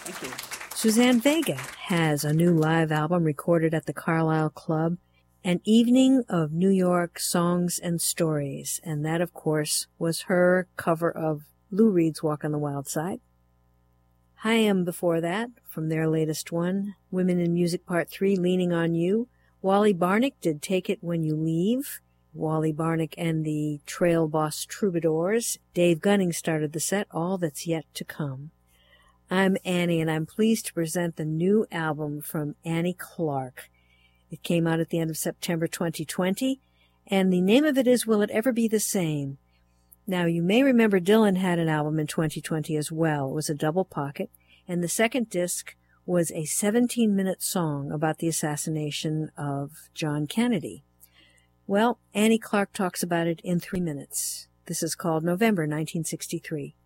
Thank you. Suzanne Vega has a new live album recorded at the Carlisle Club, An Evening of New York Songs and Stories, and that, of course, was her cover of Lou Reed's Walk on the Wild Side. Haim before that, from their latest one, Women in Music Part 3, Leaning on You. Wally Barnick did Take It When You Leave. Wally Barnick and the Trail Boss Troubadours. Dave Gunning started the set, All That's Yet to Come. I'm Annie, and I'm pleased to present the new album from Annie Clark. It came out at the end of September 2020, and the name of it is Will It Ever Be the Same? Now, you may remember Dylan had an album in 2020 as well. It was a double pocket, and the second disc was a 17-minute song about the assassination of John Kennedy. Well, Annie Clark talks about it in 3 minutes. This is called November 1963.